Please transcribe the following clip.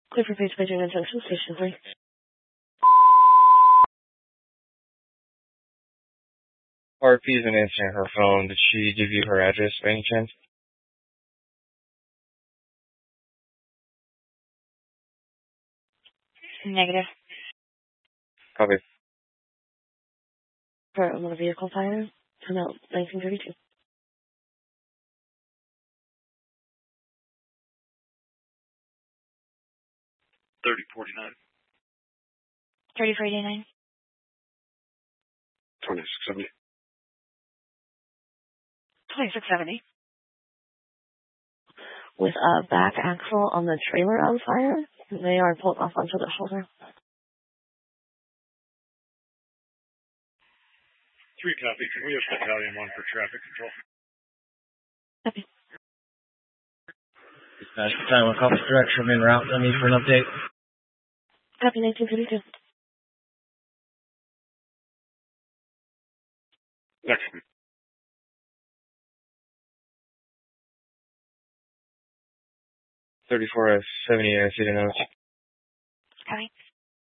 Clear for page paging at Junction Station 3. RP isn't answering her phone. Did she give you her address by any chance? Negative. Copy. For a motor vehicle fire. Turn out 1932. 3049. 3489. 2670. 2670. With a back axle on the trailer on fire. They are pulled off onto the shoulder. 3 copy. We have battalion 1 for traffic control. Copy. Dispatch battalion 1 Officer Director, I'm en route. I need for an update. Copy 1932. Next. 3470, I see the notes. Copy.